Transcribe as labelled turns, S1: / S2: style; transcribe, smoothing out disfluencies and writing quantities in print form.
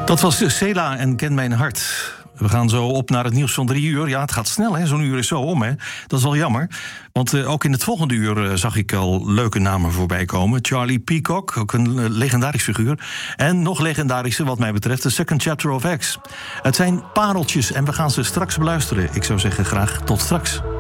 S1: Dat was Cela en Ken Mijn Hart. We gaan zo op naar het nieuws van 3 uur. Ja, het gaat snel, hè? Zo'n uur is zo om, hè? Dat is wel jammer. Want ook in het volgende uur zag ik al leuke namen voorbij komen. Charlie Peacock, ook een legendarisch figuur. En nog legendarischer wat mij betreft, The Second Chapter of X. Het zijn pareltjes en we gaan ze straks beluisteren. Ik zou zeggen graag tot straks.